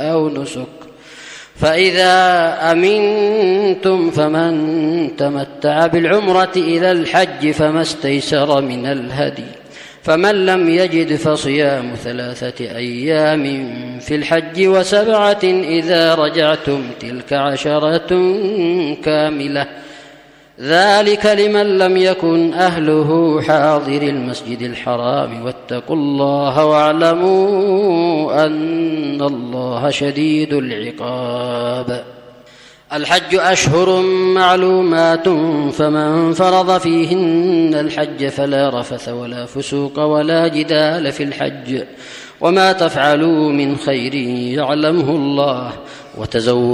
أو نسك. فإذا أمنتم فمن تمتع بالعمرة إلى الحج فما استيسر من الهدي، فمن لم يجد فصيام 3 أيام في الحج و7 إذا رجعتم، تلك 10 كاملة، ذلك لمن لم يكن أهله حاضر المسجد الحرام. واتقوا الله واعلموا أن الله شديد العقاب. الحج أشهر معلومات، فمن فرض فيهن الحج فلا رفث ولا فسوق ولا جدال في الحج، وما تفعلوا من خير يعلمه الله، وتزودوا